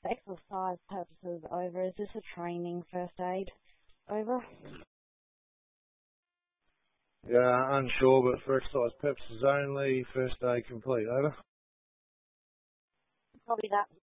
exercise purposes, over. Is this a training first aid? Over. Yeah, unsure, but for exercise purposes only, first aid complete. Over. Copy that.